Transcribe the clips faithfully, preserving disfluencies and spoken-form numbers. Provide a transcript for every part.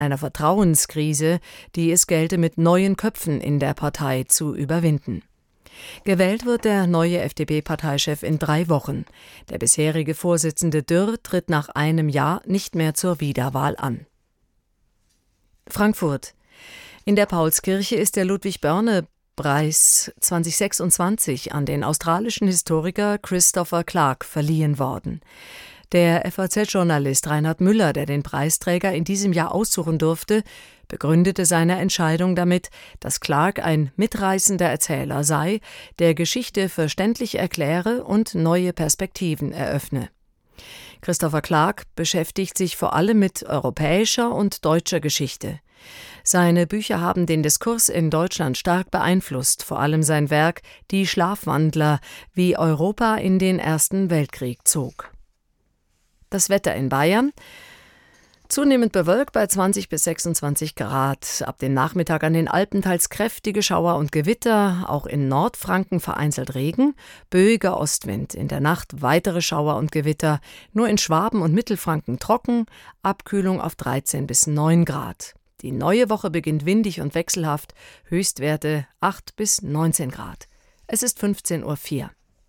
einer Vertrauenskrise, die es gelte, mit neuen Köpfen in der Partei zu überwinden. Gewählt wird der neue F D P-Parteichef in drei Wochen. Der bisherige Vorsitzende Dürr tritt nach einem Jahr nicht mehr zur Wiederwahl an. Frankfurt. In der Paulskirche ist der Ludwig-Börne-Preis zwanzig sechsundzwanzig an den australischen Historiker Christopher Clark verliehen worden. Der F A Z-Journalist Reinhard Müller, der den Preisträger in diesem Jahr aussuchen durfte, begründete seine Entscheidung damit, dass Clark ein mitreißender Erzähler sei, der Geschichte verständlich erkläre und neue Perspektiven eröffne. Christopher Clark beschäftigt sich vor allem mit europäischer und deutscher Geschichte. Seine Bücher haben den Diskurs in Deutschland stark beeinflusst, vor allem sein Werk »Die Schlafwandler«, wie Europa in den Ersten Weltkrieg zog. Das Wetter in Bayern: Zunehmend bewölkt bei zwanzig bis sechsundzwanzig Grad. Ab dem Nachmittag an den Alpen teils kräftige Schauer und Gewitter, auch in Nordfranken vereinzelt Regen, böiger Ostwind. In der Nacht weitere Schauer und Gewitter, nur in Schwaben und Mittelfranken trocken, Abkühlung auf dreizehn bis neun Grad. Die neue Woche beginnt windig und wechselhaft, Höchstwerte acht bis neunzehn Grad. Es ist fünfzehn Uhr vier.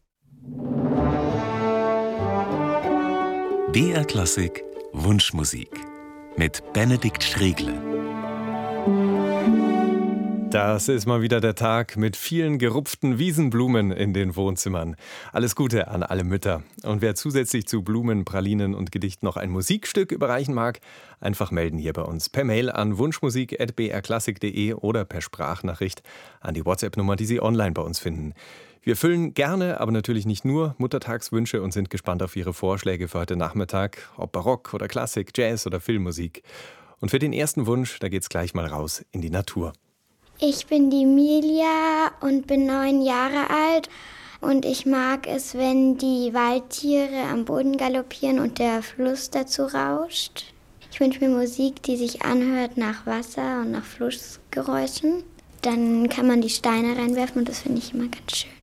B R Klassik Wunschmusik mit Benedikt Stregle. Das ist mal wieder der Tag mit vielen gerupften Wiesenblumen in den Wohnzimmern. Alles Gute an alle Mütter. Und wer zusätzlich zu Blumen, Pralinen und Gedichten noch ein Musikstück überreichen mag, einfach melden hier bei uns. Per Mail an wunschmusik at b r klassik punkt d e oder per Sprachnachricht an die WhatsApp-Nummer, die Sie online bei uns finden. Wir füllen gerne, aber natürlich nicht nur, Muttertagswünsche und sind gespannt auf Ihre Vorschläge für heute Nachmittag, ob Barock oder Klassik, Jazz oder Filmmusik. Und für den ersten Wunsch, da geht's gleich mal raus in die Natur. Ich bin die Milia und bin neun Jahre alt und ich mag es, wenn die Waldtiere am Boden galoppieren und der Fluss dazu rauscht. Ich wünsche mir Musik, die sich anhört nach Wasser und nach Flussgeräuschen. Dann kann man die Steine reinwerfen und das finde ich immer ganz schön.